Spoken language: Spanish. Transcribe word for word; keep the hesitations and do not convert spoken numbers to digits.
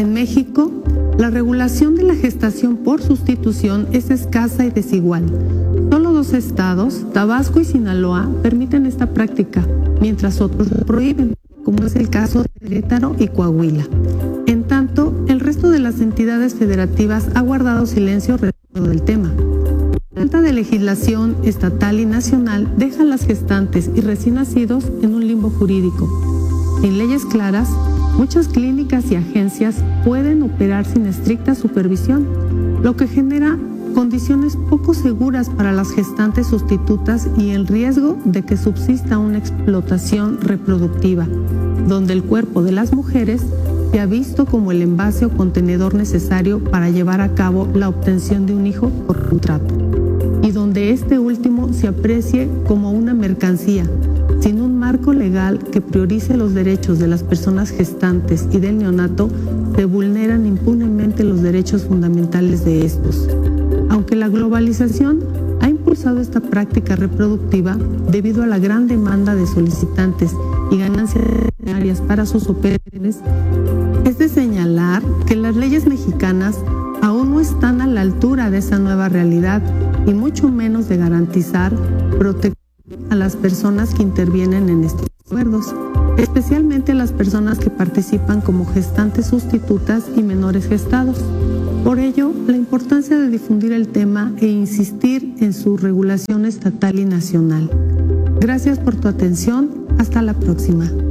En México, la regulación de la gestación por sustitución es escasa y desigual. Solo dos estados, Tabasco y Sinaloa, permiten esta práctica, mientras otros la prohíben, como es el caso de Querétaro y Coahuila. En tanto, el resto de las entidades federativas ha guardado silencio respecto del tema. La falta de legislación estatal y nacional deja a las gestantes y recién nacidos en un limbo jurídico. Sin leyes claras, muchas clínicas y agencias pueden operar sin estricta supervisión, lo que genera condiciones poco seguras para las gestantes sustitutas y el riesgo de que subsista una explotación reproductiva, donde el cuerpo de las mujeres se ha visto como el envase o contenedor necesario para llevar a cabo la obtención de un hijo por contrato, y donde este último se aprecie como una mercancía. Sin un marco legal que priorice los derechos de las personas gestantes y del neonato, se vulneran impunemente los derechos fundamentales de estos. Aunque la globalización ha impulsado esta práctica reproductiva debido a la gran demanda de solicitantes y ganancias diarias para sus operadores, es de señalar que las leyes mexicanas aún no están a la altura de esa nueva realidad y mucho menos de garantizar protección a las personas que intervienen en estos acuerdos, especialmente a las personas que participan como gestantes sustitutas y menores gestados. Por ello, la importancia de difundir el tema e insistir en su regulación estatal y nacional. Gracias por tu atención. Hasta la próxima.